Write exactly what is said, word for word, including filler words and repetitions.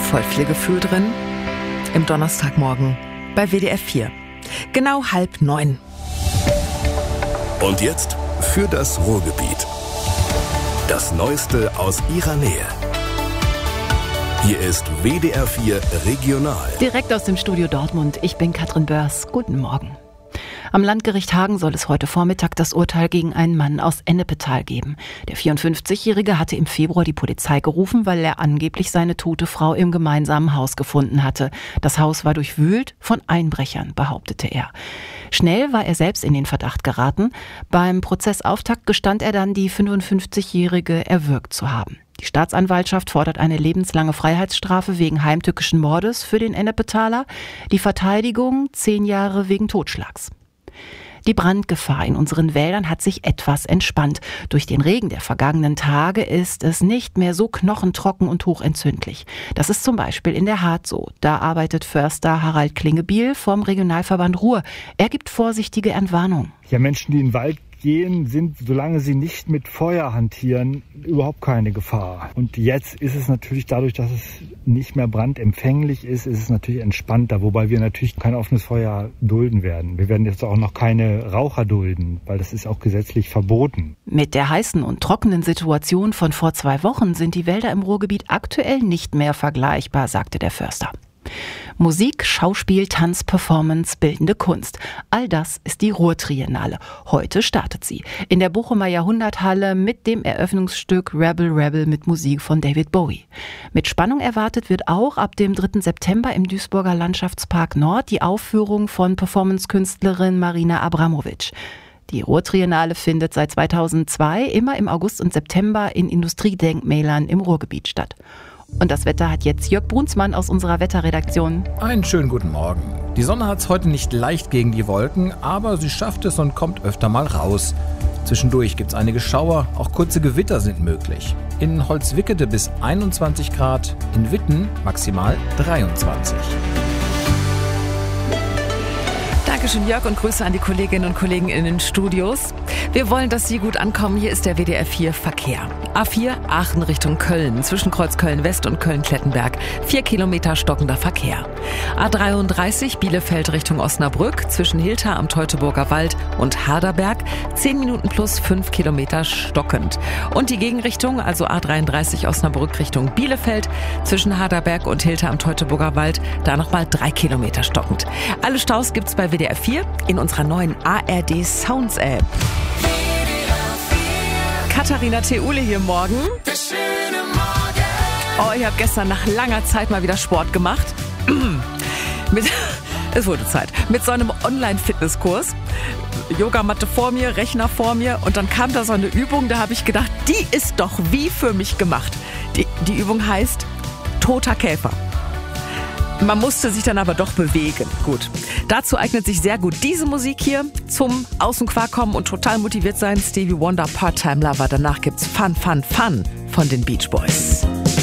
voll viel Gefühl drin im Donnerstagmorgen bei W D R vier. Genau halb neun. Und jetzt für das Ruhrgebiet. Das Neueste aus ihrer Nähe. Hier ist W D R vier Regional. Direkt aus dem Studio Dortmund. Ich bin Katrin Börs. Guten Morgen. Am Landgericht Hagen soll es heute Vormittag das Urteil gegen einen Mann aus Ennepetal geben. Der vierundfünfzigjährige hatte im Februar die Polizei gerufen, weil er angeblich seine tote Frau im gemeinsamen Haus gefunden hatte. Das Haus war durchwühlt von Einbrechern, behauptete er. Schnell war er selbst in den Verdacht geraten. Beim Prozessauftakt gestand er dann, die fünfundfünfzigjährige erwürgt zu haben. Die Staatsanwaltschaft fordert eine lebenslange Freiheitsstrafe wegen heimtückischen Mordes für den Ennepetaler. Die Verteidigung zehn Jahre wegen Totschlags. Die Brandgefahr in unseren Wäldern hat sich etwas entspannt. Durch den Regen der vergangenen Tage ist es nicht mehr so knochentrocken und hochentzündlich. Das ist zum Beispiel in der Hart so. Da arbeitet Förster Harald Klingebiel vom Regionalverband Ruhr. Er gibt vorsichtige Entwarnung. Ja, Menschen, die in den Wald gehen, sind, solange sie nicht mit Feuer hantieren, überhaupt keine Gefahr. Und jetzt ist es natürlich dadurch, dass es nicht mehr brandempfänglich ist, ist es natürlich entspannter, wobei wir natürlich kein offenes Feuer dulden werden. Wir werden jetzt auch noch keine Raucher dulden, weil das ist auch gesetzlich verboten. Mit der heißen und trockenen Situation von vor zwei Wochen sind die Wälder im Ruhrgebiet aktuell nicht mehr vergleichbar, sagte der Förster. Musik, Schauspiel, Tanz, Performance, bildende Kunst. All das ist die Ruhr-Triennale. Heute startet sie in der Bochumer Jahrhunderthalle mit dem Eröffnungsstück Rebel Rebel mit Musik von David Bowie. Mit Spannung erwartet wird auch ab dem dritten September im Duisburger Landschaftspark Nord die Aufführung von Performance-Künstlerin Marina Abramovic. Die Ruhr-Triennale findet seit zweitausendzwei immer im August und September in Industriedenkmälern im Ruhrgebiet statt. Und das Wetter hat jetzt Jörg Brunsmann aus unserer Wetterredaktion. Einen schönen guten Morgen. Die Sonne hat es heute nicht leicht gegen die Wolken, aber sie schafft es und kommt öfter mal raus. Zwischendurch gibt es einige Schauer, auch kurze Gewitter sind möglich. In Holzwickede bis einundzwanzig Grad, in Witten maximal dreiundzwanzig. Dankeschön, Jörg, und Grüße an die Kolleginnen und Kollegen in den Studios. Wir wollen, dass Sie gut ankommen. Hier ist der W D R vier Verkehr. A vier Aachen Richtung Köln, zwischen Kreuz Köln-West und Köln-Klettenberg. Vier Kilometer stockender Verkehr. A dreiunddreißig Bielefeld Richtung Osnabrück, zwischen Hilter am Teutoburger Wald und Harderberg. Zehn Minuten plus fünf Kilometer stockend. Und die Gegenrichtung, also A dreiunddreißig Osnabrück Richtung Bielefeld, zwischen Harderberg und Hilter am Teutoburger Wald, da nochmal drei Kilometer stockend. Alle Staus gibt's bei W D R vier in unserer neuen A R D Sounds App. Katharina Theule hier morgen. Oh, ich habe gestern nach langer Zeit mal wieder Sport gemacht. Mit, es wurde Zeit. Mit so einem Online-Fitnesskurs. Yogamatte vor mir, Rechner vor mir. Und dann kam da so eine Übung, da habe ich gedacht, die ist doch wie für mich gemacht. Die, die Übung heißt Toter Käfer. Man musste sich dann aber doch bewegen. Gut. Dazu eignet sich sehr gut diese Musik hier zum Aus dem Quark kommen und total motiviert sein. Stevie Wonder, Part-Time Lover. Danach gibt's Fun, Fun, Fun von den Beach Boys.